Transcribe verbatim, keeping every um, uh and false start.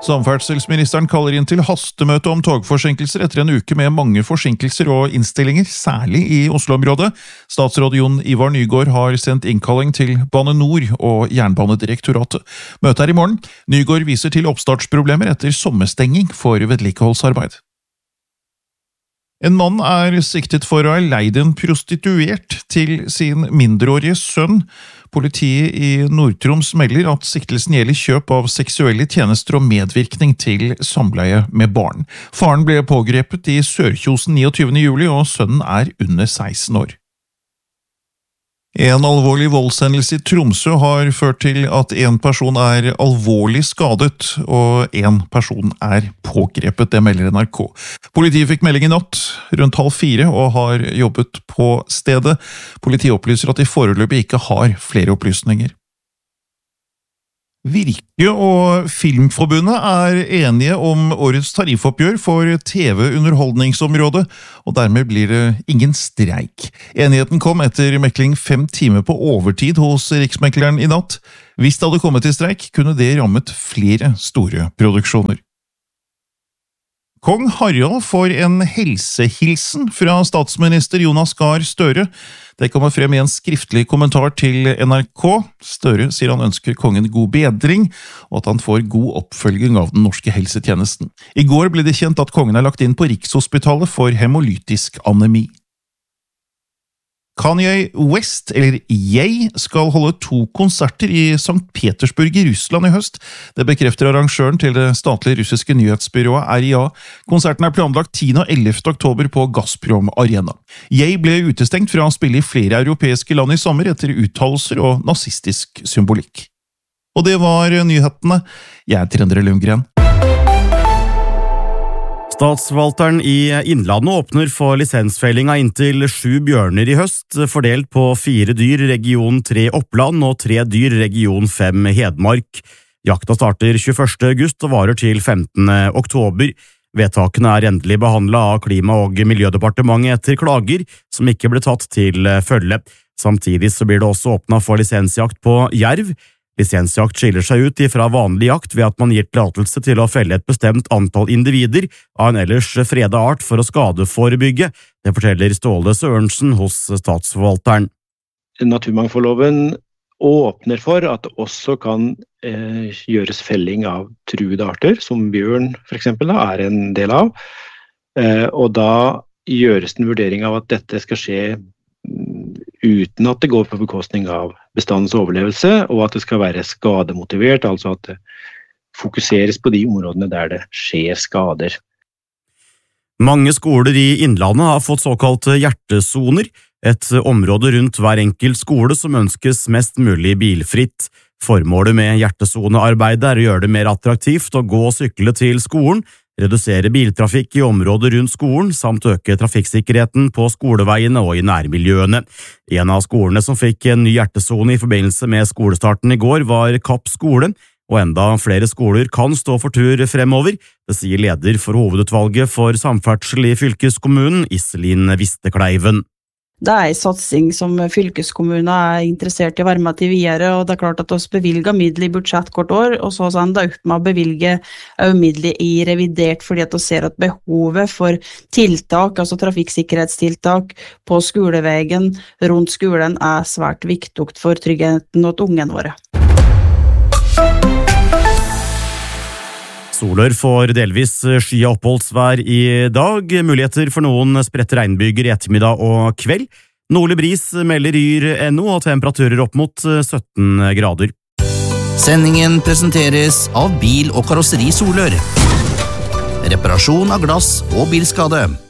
Samferdselsministeren kaller inn til hastemøte om togforsinkelser etter en uke med mange forsinkelser og innstillinger, særlig i Oslo-området. Statsråd Jon Ivar Nygård har sendt innkalling til Bane Nor og Jernbanedirektoratet. Møtet er i morgen. Nygård viser til oppstartsproblemer etter sommerstenging for vedlikeholdsarbeid. En mann er siktet for å ha leid en prostituert til sin mindreårige sønn. Politiet i Nord-Troms melder at siktelsen gjelder kjøp av seksuelle tjenester og medvirkning til samleie med barn. Faren ble pågrepet i Sørkjosen niogtyvende juli, og sønnen er under seksten år. En alvorlig voldshendelse i Tromsø har ført til at en person er alvorlig skadet, og en person er pågrepet, det melder N R K. Politiet fikk melding i natt rundt halv fire og har jobbet på stedet. Politiet opplyser at de foreløpig ikke har flere opplysninger. Virke og Filmforbundet er enige om årets tariffoppgjør for T V-underholdningsområdet, og dermed blir det ingen streik. Enigheten kom etter mekling fem timer på overtid hos Riksmekleren i natt. Hvis det hadde kommet til streik, kunne det rammet flere store produksjoner. Kong Harald får en helsehilsen fra statsminister Jonas Gahr Støre. Det kommer frem i en skriftlig kommentar til N R K. Støre sier han ønsker kongen god bedring, og at han får god oppfølging av den norske helsetjenesten. I går ble det kjent at kongen er lagt inn på Rikshospitalet for hemolytisk anemi. Kanye West, eller Ye, skal holde to konserter i Sankt Petersburg i Russland i høst. Det bekrefter arrangøren til det statlige russiske nyhetsbyrået R I A. Konserten er planlagt tiende og ellevte oktober på Gazprom Arena. Ye ble utestengt fra å spille i flere europeiske land i sommer etter uttalelser og nazistisk symbolikk. Og det var nyhetene. Jeg er Trendre Lundgren. Statsforvalteren i Innlandet åpner for lisensfelling av inntil sju bjørner i høst, fordelt på fire dyr region tre Oppland og tre dyr region fem Hedmark. Jakta starter tjueførste august og varer til femtende oktober. Vedtakene er endelig behandlet av Klima- og Miljødepartementet etter klager som ikke ble tatt til følge. Samtidig så blir det også åpnet for lisensjakt på jerv. Lisensjakt skiller seg ut fra vanlig jakt ved at man gir tillatelse til å felle et bestemt antall individer av en ellers fredet art for å skadeforebygge. Det forteller Ståle Sørensen hos statsforvalteren. Naturmangfoldloven åpner for at det også kan eh, gjøres felling av truede arter, som bjørn for eksempel da, er en del av. Eh, og da gjøres en vurdering av at dette skal skje uten at det går på bekostning av bestandens overlevelse, og at det skal være skademotivert, altså at det fokuseres på de områdene der det skjer skader. Mange skoler i Innlandet har fått såkalte hjertesoner, et område rundt hver enkelt skole som ønskes mest mulig bilfritt. Formålet med hjertesonearbeidet er å gjøre det mer attraktivt å gå og sykle til skolen, redusere biltrafikk i området rundt skolen, samt øke trafikksikkerheten på skoleveiene og i nærmiljøene. En av skolene som fikk en ny hjertesone i forbindelse med skolestarten i går var Kapp skole, og enda flere skoler kan stå for tur fremover. Det sier leder for hovedutvalget for samferdsel i fylkeskommunen, Iselin Vistekleiven. Det er en satsing som fylkeskommunen er interessert i å være med til videre, og det er klart at vi bevilger midler i budsjett hvert år, og så ender det opp med å bevilge midler i revidert, fordi at vi ser at behovet for tiltak, altså trafikksikkerhetstiltak på skoleveien rundt skolen er svært viktig for tryggheten og ungene våre. Solør får delvis sky av oppholdsvær i dag, muligheter for noen spredte regnbyger i ettermiddag og kveld. Nordlig bris melder Yr punktum no og temperaturer opp mot sytten grader. Sendingen presenteres av Bil- og Karosseri Solør. Reparasjon av glass og bilskade.